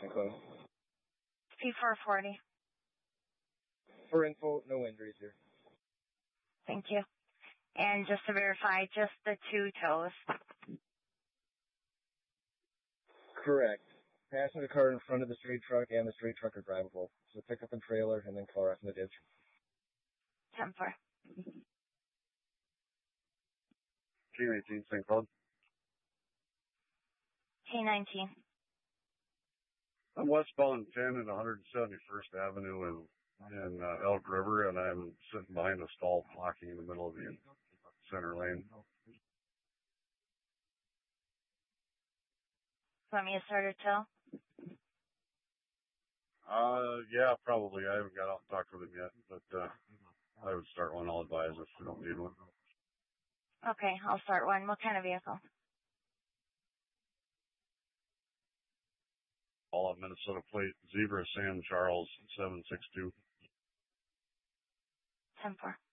Echo. P440. For info, no injuries here. Thank you. And just to verify, just the two tows. Correct. Passenger car in front of the straight truck and the straight truck are drivable. So the pickup and trailer and then car off in the ditch. 10-4. K-18, St. Cloud. K-19. I'm westbound 10 and 171st Avenue in Elk River, and I'm sitting behind a stall blocking in the middle of the center lane. Want me to start a tow? Yeah, probably. I haven't got out and talked with him yet, but I would start one. I'll advise if we don't need one. Okay, I'll start one. What kind of vehicle? All up Minnesota plate, Zebra San Charles 762. 10-4.